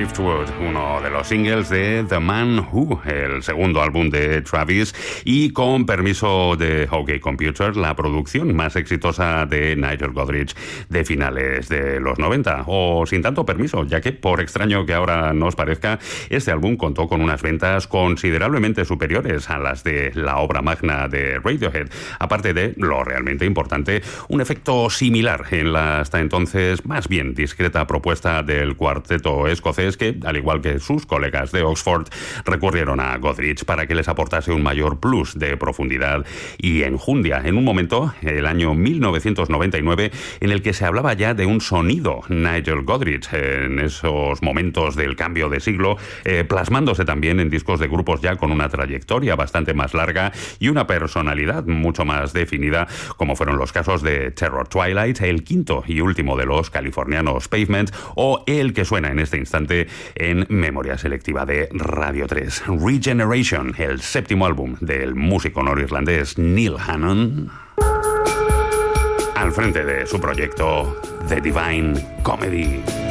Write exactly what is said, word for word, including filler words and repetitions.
Driftwood, uno de los singles de The Man Who, el segundo álbum de Travis, y con permiso de OK Computer, la producción más exitosa de Nigel Godrich de finales de los noventa, o sin tanto permiso, ya que, por extraño que ahora nos parezca, este álbum contó con unas ventas considerablemente superiores a las de la obra magna de Radiohead, aparte de, lo realmente importante, un efecto similar en la hasta entonces más bien discreta propuesta del cuarteto escocés que, al igual que sus colegas de Oxford, recurrieron a Godrich para que les aportase un mayor plus de profundidad y enjundia en un momento, el año mil novecientos noventa y nueve, en el que se hablaba ya de un sonido Nigel Godrich, en esos momentos del cambio de siglo, eh, plasmándose también en discos de grupos ya con una trayectoria bastante más larga y una personalidad mucho más definida, como fueron los casos de Terror Twilight, el quinto y último de los californianos Pavement, o el que suena en este instante en memoria selectiva de Radio tres, Regeneration, el séptimo álbum del músico norirlandés Neil Hannon, al frente de su proyecto The Divine Comedy.